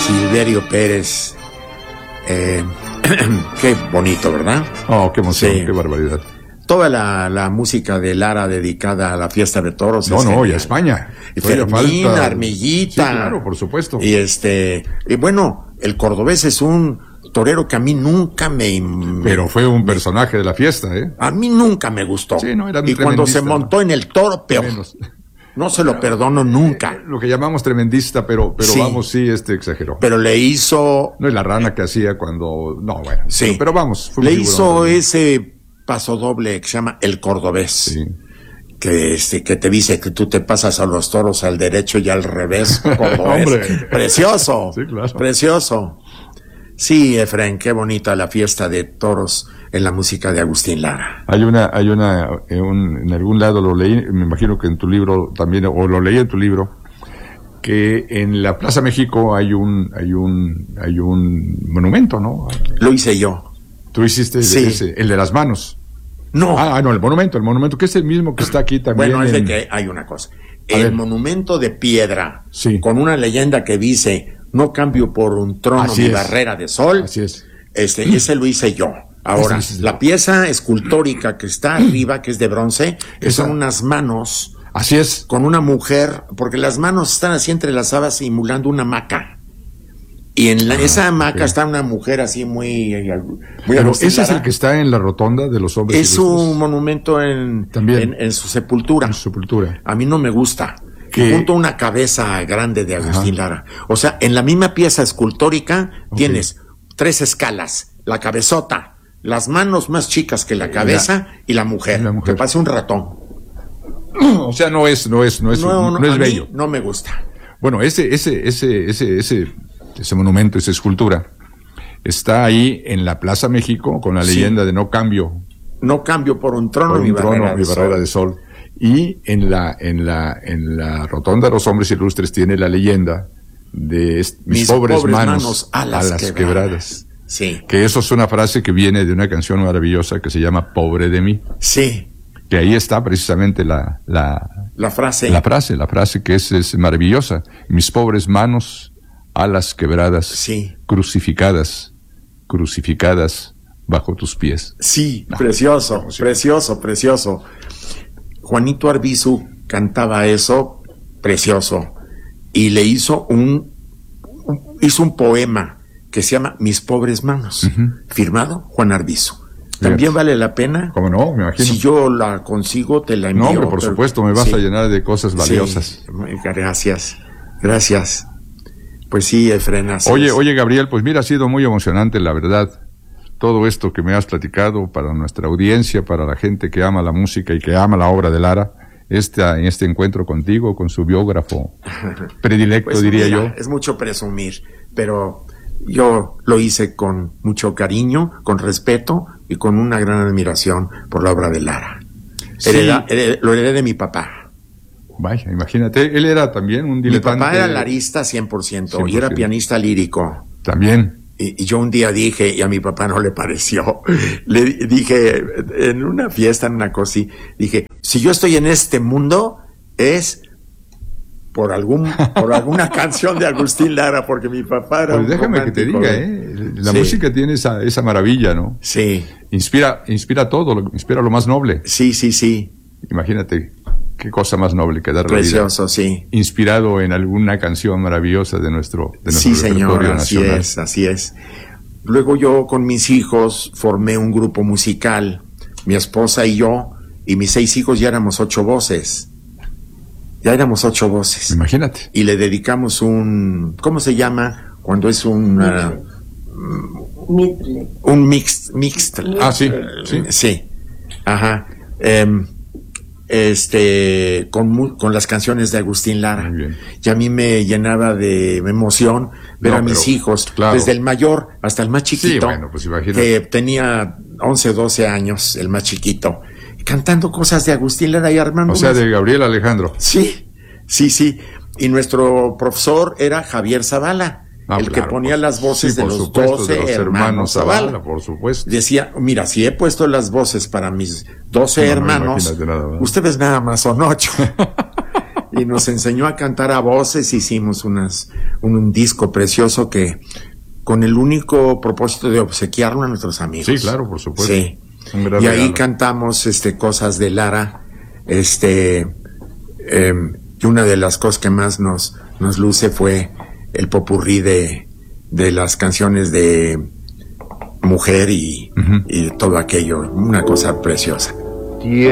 Silverio Pérez. Qué bonito, ¿verdad? Oh, qué emoción, Sí. qué barbaridad. Toda la música de Lara dedicada a la fiesta de toros. No, es y a genial. España. Y Todavía Fermín, falta- Armillita. Sí, claro, por supuesto. Y bueno, el cordobés es un torero que a mí nunca Pero fue un personaje de la fiesta, ¿eh? a mí nunca me gustó. Sí, no, era un y cuando se tremendista, montó en el toro, peor. Menos. No se lo perdono nunca. Lo que llamamos tremendista, pero Sí. vamos, sí, exageró. Pero le hizo, No es la rana que hacía cuando... No, bueno. Sí. Pero vamos. Fue un le figurón hizo también. ese paso doble que se llama el cordobés. Sí. Que te dice que tú te pasas a los toros al derecho y al revés. Cordobés. Hombre. Precioso. Sí, claro. Precioso. Sí, Efraín, qué bonita la fiesta de toros en la música de Agustín Lara. En algún lado lo leí, me imagino que en tu libro también, o lo leí en tu libro, que en la Plaza México hay un monumento, ¿no? Lo hice yo. Tú hiciste Sí. el de las manos. No. No, el monumento, que es el mismo que está aquí también. Bueno, es de que hay una cosa. El ver. monumento de piedra, Sí. con una leyenda que dice, no cambio por un trono Así mi es. barrera de sol, Así es. ese lo hice yo. Ahora, Ese es la pieza escultórica que está arriba, que es de bronce, que Esa. son unas manos Así es. con una mujer, porque las manos están así entrelazadas simulando una hamaca. Y en esa hamaca ok. está una mujer así muy Pero Agustín ese es Lara. el que está en la rotonda de los hombres Es ilustres. un monumento También. en su sepultura. En su sepultura. A mí no me gusta. ¿Qué? Junto a una cabeza grande de Agustín Lara. O sea, en la misma pieza escultórica tienes 3 escalas. La cabezota, las manos más chicas que la cabeza y la mujer. La mujer. Que parece un ratón. O sea, no es No, bello. mí no me gusta. Bueno, ese monumento, esa escultura, está ahí en la Plaza México con la Sí. leyenda de no cambio No cambio por un trono por mi un trono, barrera mi de barrera sol. de sol. Y en la rotonda de los hombres ilustres tiene la leyenda de mis pobres manos a las quebradas. Sí, Que eso es una frase que viene de una canción maravillosa que se llama Pobre de mí. sí. Que ahí está precisamente la frase. la frase que es maravillosa. Mis pobres manos, alas quebradas, Sí. crucificadas bajo tus pies. Sí, No, precioso, sí. precioso. Juanito Arbizu cantaba eso, precioso, y le hizo un poema que se llama Mis pobres manos, firmado Juan Arbizu. También Fíjate. vale la pena. ¿Cómo no? Me imagino. Si yo la consigo, te la envío. No, hombre, por pero- supuesto, me vas sí, a llenar de cosas valiosas. sí. Gracias. Pues sí, Efraín, así es. Oye, Gabriel, pues mira, ha sido muy emocionante, la verdad. Todo esto que me has platicado para nuestra audiencia, para la gente que ama la música y que ama la obra de Lara, este encuentro contigo, con su biógrafo predilecto, Pues diría mira, yo. es mucho presumir, pero yo lo hice con mucho cariño, con respeto y con una gran admiración por la obra de Lara. Sí. Lo heredé de mi papá. Vaya, imagínate, él era también un Mi diletante. papá era larista 100%, y era 100%. pianista lírico. También. Y yo un día dije, y a mi papá no le pareció, le dije en una fiesta, en una cosa así, dije, si yo estoy en este mundo es por alguna canción de Agustín Lara, porque mi papá era Pues un déjame que te romántico diga, la Sí. música tiene esa maravilla, ¿no? Sí, Inspira todo, inspira lo más noble. sí, Imagínate, qué cosa más noble que dar la vida. precioso, sí. Inspirado en alguna canción maravillosa de nuestro Sí, señor, repertorio nacional. así es. Luego yo con mis hijos formé un grupo musical, mi esposa y yo, y mis 6 hijos ya éramos 8 voces. Ya éramos 8 voces. Imagínate. Y le dedicamos ¿cómo se llama? Cuando es un mixed. Ah, sí, sí. Sí. Ajá. Con las canciones de Agustín Lara. Muy bien. Y a mí me llenaba de emoción ver No, a mis pero, hijos, claro. desde el mayor hasta el más chiquito, bueno, pues imagínate. que tenía 11, 12 años, el más chiquito, cantando cosas de Agustín Lara y armando. O sea, de Gabriel Alejandro. Sí. Y nuestro profesor era Javier Zavala, el que claro, ponía las voces sí, de por los supuesto, 12 de los hermanos Zavala. por supuesto. Decía, mira, si he puesto las voces para mis 12 No, hermanos, imagínate nada más. ustedes nada más son 8. y nos enseñó a cantar a voces. Hicimos un disco precioso que con el único propósito de obsequiarlo a nuestros amigos. Sí, claro, por supuesto. Sí. Un gran Y ahí regalo. cantamos cosas de Lara, y una de las cosas que más nos luce fue el popurrí de las canciones de Mujer y todo aquello, una cosa preciosa.